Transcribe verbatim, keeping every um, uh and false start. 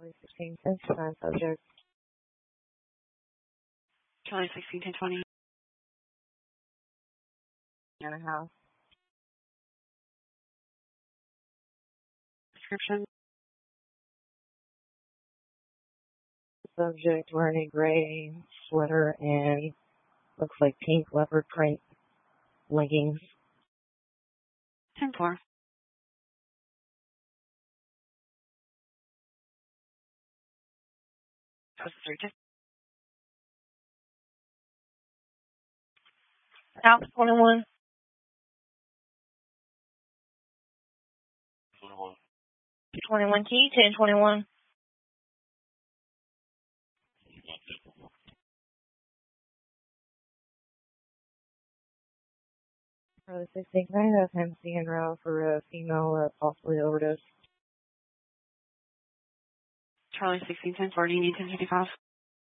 Charlie sixteen ten nine subject. Charlie sixteen ten twenty. In a house. Description. Subject wearing a gray sweater and looks like pink leopard print leggings. ten four. House three. House twenty-one. twenty-one. twenty-one key, ten twenty-one. For the sixteen, can I have him seeing row for a female uh, possibly overdose? Charlie sixteen ten forty. You need ten fifty-five.